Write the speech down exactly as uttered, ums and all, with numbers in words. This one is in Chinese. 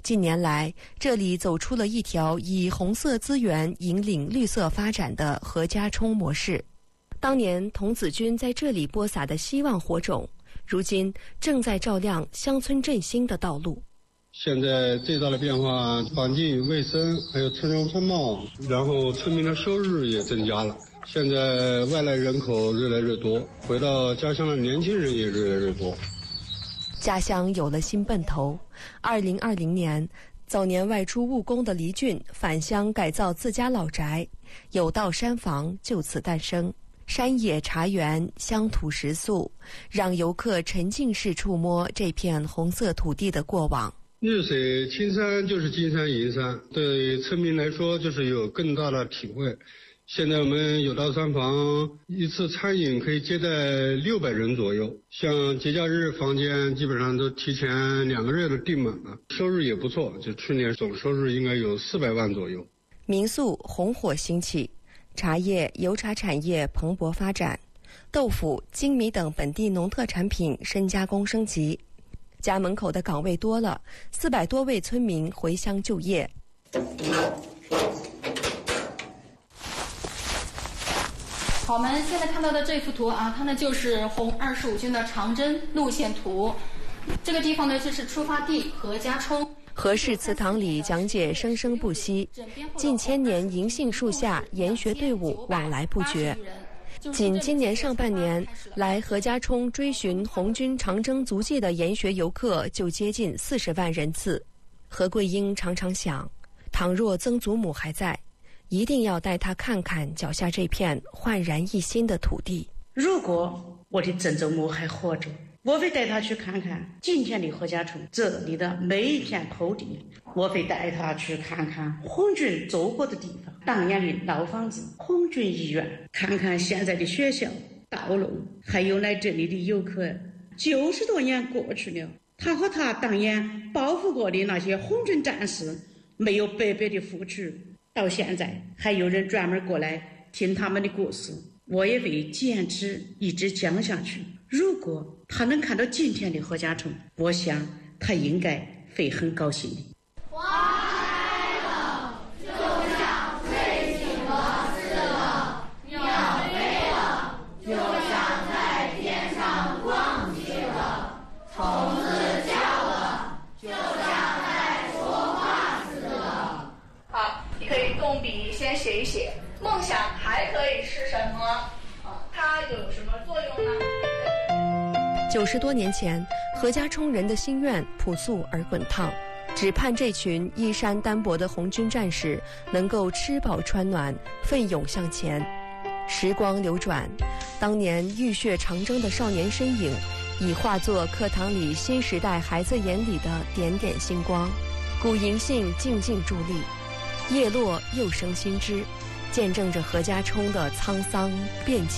近年来，这里走出了一条以红色资源引领绿色发展的何家冲模式。当年童子军在这里播撒的希望火种，如今正在照亮乡村振兴的道路。 现在最大的变化，环境卫生，还有村容村貌，然后村民的收入也增加了。现在外来人口越来越多，回到家乡的年轻人也越来越多。 家乡有了新奔头。二零二零年，早年外出务工的黎俊返乡改造自家老宅，有道山房就此诞生。山野茶园，乡土食宿，让游客沉浸式触摸这片红色土地的过往。 日水青山就是金山银山，对村民来说就是有更大的体会。现在我们有道山房一次餐饮可以接待六百人左右，像节假日房间基本上都提前两个月都订满了，收入也不错，就去年总收入应该有四百万左右。 民宿红火兴起，茶叶、油茶产业蓬勃发展，豆腐、精米等本地农特产品深加工升级。家门口的岗位多了，四百多位村民回乡就业。 好，我们现在看到的这幅图啊，它呢就是红二十五军的长征路线图。这个地方呢，这是出发地何家冲。 何氏祠堂里讲解生生不息，近千年银杏树下，研学队伍往来不绝。仅今年上半年，来何家冲追寻红军长征足迹的研学游客就接近四十万人次。何桂英常常想，倘若曾祖母还在，一定要带他看看脚下这片焕然一新的土地。 如果我的曾祖母还活着，我会带他去看看今天的何家冲这里的每一片土地，我会带他去看看红军走过的地方，当年的老房子、红军医院，看看现在的学校、道路，还有来这里的游客。九十多年过去了，他和他当年报复过的那些红军战士没有白白的付出，到现在还有人专门过来听他们的故事，我也会坚持一直讲下去。如果他能看到今天的何家冲，我想他应该会很高兴的。 花开了，就像睡醒了似的；鸟飞了，就像在天上逛街了；虫子叫了，就像在说话似的。 好，你可以动笔先写一写，梦想还可以是什么？啊，它有什么作用呢？ 九十多年前，何家冲人的心愿朴素而滚烫，只盼这群衣衫单薄的红军战士能够吃饱穿暖，奋勇向前。时光流转，当年浴血长征的少年身影，已化作课堂里新时代孩子眼里的点点星光。古银杏静静伫立，叶落又生新枝，见证着何家冲的沧桑变迁。